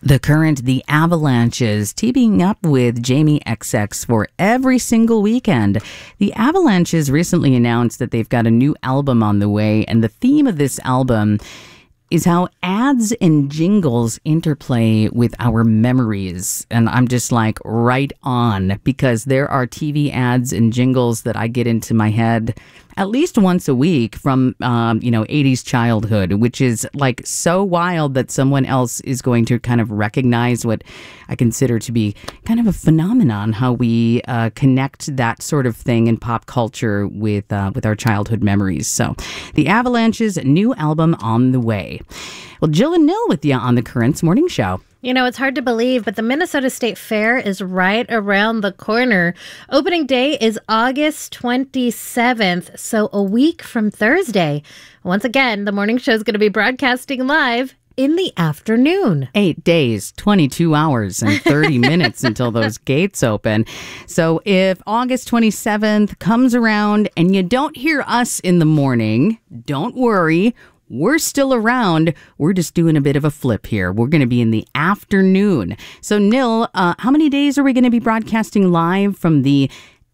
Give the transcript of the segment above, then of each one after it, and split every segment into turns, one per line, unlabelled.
The Current, the Avalanches, teaming up with Jamie XX for every single weekend. The Avalanches recently announced that they've got a new album on the way, and the theme of this album is how ads and jingles interplay with our memories. And I'm just like, right on, because there are TV ads and jingles that I get into my head at least once a week from, 80s childhood, which is like so wild that someone else is going to kind of recognize what I consider to be kind of a phenomenon, how we connect that sort of thing in pop culture with our childhood memories. So the Avalanches' new album on the way. Well, Jill and Nil with you on the Currents Morning Show.
You know, it's hard to believe, but the Minnesota State Fair is right around the corner. Opening day is August 27th, so a week from Thursday. Once again, the morning show is going to be broadcasting live in the afternoon.
8 days, 22 hours, and 30 minutes until those gates open. So if August 27th comes around and you don't hear us in the morning, don't worry. We're still around. We're just doing a bit of a flip here. We're going to be in the afternoon. So, Nil, how many days are we going to be broadcasting live from the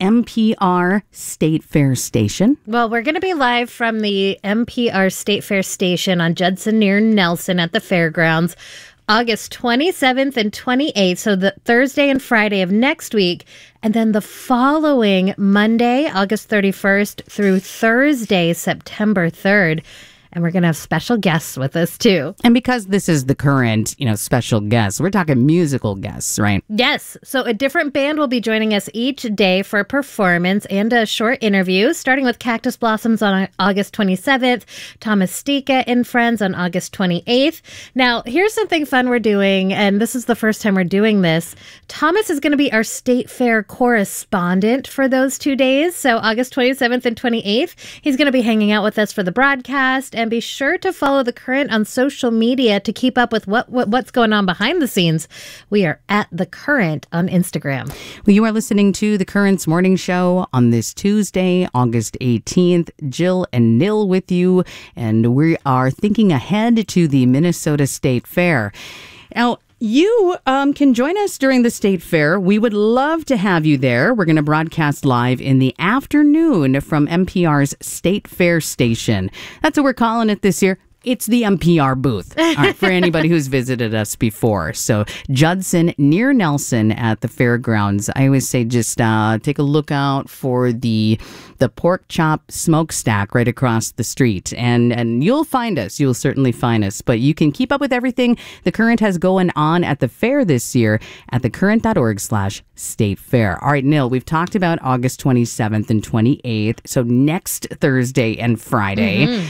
NPR State Fair Station?
Well, we're going to be live from the NPR State Fair Station on Judson near Nelson at the fairgrounds, August 27th and 28th, so the Thursday and Friday of next week. And then the following Monday, August 31st through Thursday, September 3rd. And we're going to have special guests with us, too.
And because this is the Current, special guests, we're talking musical guests, right?
Yes. So a different band will be joining us each day for a performance and a short interview, starting with Cactus Blossoms on August 27th, Thomas Stika and Friends on August 28th. Now, here's something fun we're doing, and this is the first time we're doing this. Thomas is going to be our State Fair correspondent for those 2 days. So August 27th and 28th, he's going to be hanging out with us for the broadcast. And be sure to follow The Current on social media to keep up with what's going on behind the scenes. We are at The Current on Instagram.
Well, you are listening to The Current's Morning Show on this Tuesday, August 18th. Jill and Nil with you, and we are thinking ahead to the Minnesota State Fair. Now, you can join us during the State Fair. We would love to have you there. We're going to broadcast live in the afternoon from NPR's State Fair Station. That's what we're calling it this year. It's the NPR booth, all right, for anybody who's visited us before. So Judson near Nelson at the fairgrounds. I always say just take a look out for the pork chop smokestack right across the street. And you'll find us. You'll certainly find us. But you can keep up with everything The Current has going on at the fair this year at thecurrent.org/state fair. All right, Nil, we've talked about August 27th and 28th. So next Thursday and Friday. Mm-hmm.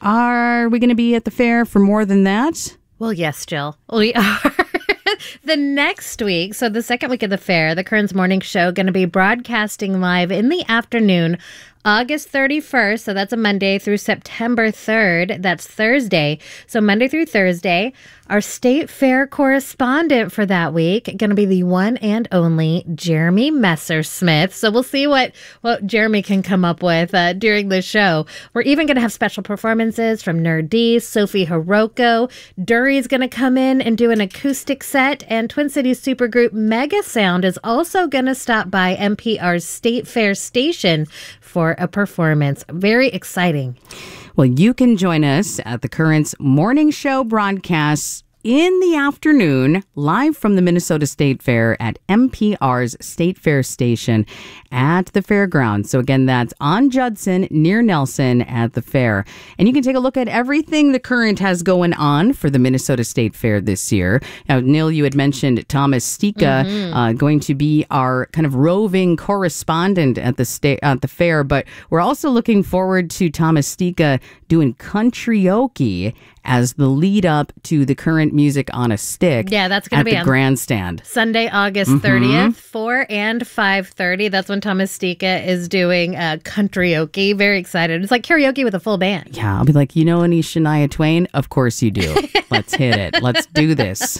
Are we going to be at the fair for more than that?
Well, yes, Jill. We are. The next week, so the second week of the fair, the Current's Morning Show going to be broadcasting live in the afternoon, August 31st, so that's a Monday, through September 3rd, that's Thursday. So Monday through Thursday, our State Fair correspondent for that week, going to be the one and only Jeremy Messersmith. So we'll see what Jeremy can come up with during the show. We're even going to have special performances from Nerd D, Sophie Hiroko. Dury's going to come in and do an acoustic set, and Twin Cities supergroup Mega Sound is also going to stop by NPR's State Fair Station for a performance. Very exciting.
Well, you can join us at the Current's Morning Show broadcasts in the afternoon, live from the Minnesota State Fair at NPR's State Fair Station at the fairgrounds. So again, that's on Judson near Nelson at the fair. And you can take a look at everything The Current has going on for the Minnesota State Fair this year. Now, Nil, you had mentioned Thomas Stika going to be our kind of roving correspondent at the fair, but we're also looking forward to Thomas Stika doing country-oke as the lead up to the Current Music on a Stick.
Yeah, that's going to be
at the grandstand.
Sunday, August 30th, 4 and 5:30. That's when Thomas Stika is doing country-oke. Very excited. It's like karaoke with a full band.
Yeah, I'll be like, you know any Shania Twain? Of course you do. Let's hit it. Let's do this.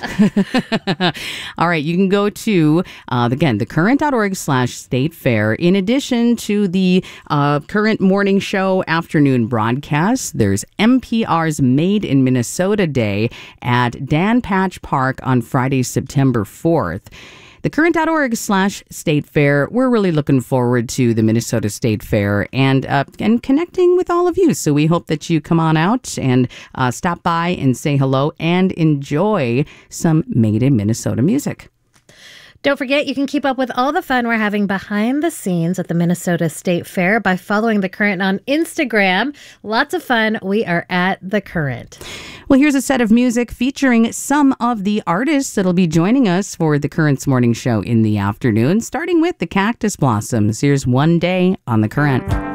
All right, you can go to, again, thecurrent.org/state fair. In addition to the Current Morning Show afternoon broadcast, there's NPR's Made in in Minnesota Day at Dan Patch Park on Friday, September 4th. thecurrent.org/state fair. We're really looking forward to the Minnesota State Fair and connecting with all of you. So we hope that you come on out and stop by and say hello and enjoy some Made in Minnesota music.
Don't forget, you can keep up with all the fun we're having behind the scenes at the Minnesota State Fair by following The Current on Instagram. Lots of fun. We are at The Current.
Well, here's a set of music featuring some of the artists that'll be joining us for The Current's morning show in the afternoon, starting with the Cactus Blossoms. Here's One Day on The Current.